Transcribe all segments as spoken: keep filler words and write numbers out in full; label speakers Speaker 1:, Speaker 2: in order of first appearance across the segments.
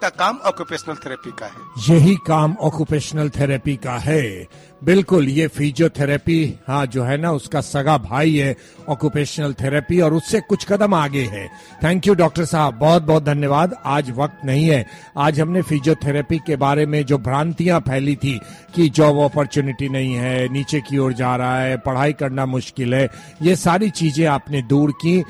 Speaker 1: का काम occupational therapy का है।
Speaker 2: यही काम ऑक्यूपेशनल थेरेपी का है, बिल्कुल। ये फिजियोथेरेपी हाँ जो है ना उसका सगा भाई है ऑक्यूपेशनल थेरेपी, और उससे कुछ कदम आगे है। थैंक यू डॉक्टर साहब, बहुत बहुत धन्यवाद। आज वक्त नहीं है, आज हमने फिजियोथेरेपी के बारे में जो भ्रांतियां फैली थी कि जॉब अपॉर्चुनिटी नहीं है, नीचे की ओर जा रहा है, पढ़ाई करना मुश्किल है, ये सारी चीजें आपने दूर की।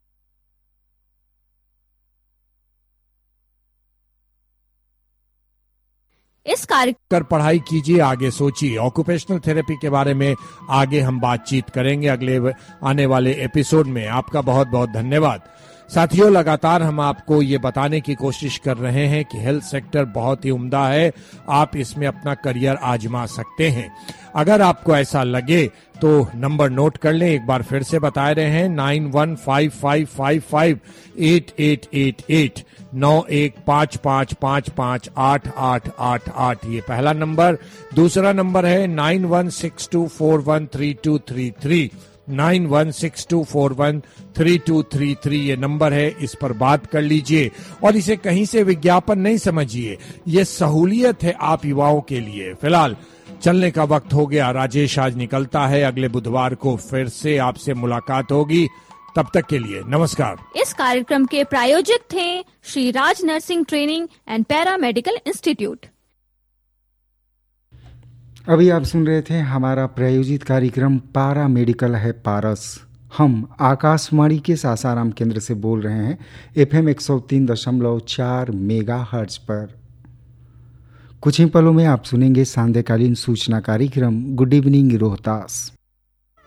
Speaker 3: इस कार्य
Speaker 2: कर पढ़ाई कीजिए, आगे सोचिए। ऑक्यूपेशनल थेरेपी के बारे में आगे हम बातचीत करेंगे अगले आने वाले एपिसोड में। आपका बहुत बहुत धन्यवाद। साथियों, लगातार हम आपको ये बताने की कोशिश कर रहे हैं कि हेल्थ सेक्टर बहुत ही उम्दा है, आप इसमें अपना करियर आजमा सकते हैं। अगर आपको ऐसा लगे तो नंबर नोट कर लें, एक बार फिर से बता रहे हैं, nine one five five five five eight eight eight eight, नौ एक पाँच पाँच पाँच पाँच आठ आठ आठ आठ, ये पहला नंबर। दूसरा नंबर है nine one six to four one three to three three, nine one six to four one three to three three, ये नंबर है, इस पर बात कर लीजिए। और इसे कहीं से विज्ञापन नहीं समझिए, ये सहूलियत है आप युवाओं के लिए। फिलहाल चलने का वक्त हो गया, राजेश आज निकलता है, अगले बुधवार को फिर से आपसे मुलाकात होगी। तब तक के लिए नमस्कार।
Speaker 3: इस कार्यक्रम के प्रायोजक थे Shri Raj nursing training and para medical institute.
Speaker 4: अभी आप सुन रहे थे हमारा प्रायोजित कार्यक्रम पारा मेडिकल है पारस। हम आकाशवाणी के सासाराम केंद्र से बोल रहे हैं, एफएम एक सौ तीन दशमलव चार मेगा हर्ट्ज पर। कुछ ही पलों में आप सुनेंगे सांध्यकालीन सूचना कार्यक्रम गुड इवनिंग रोहतास।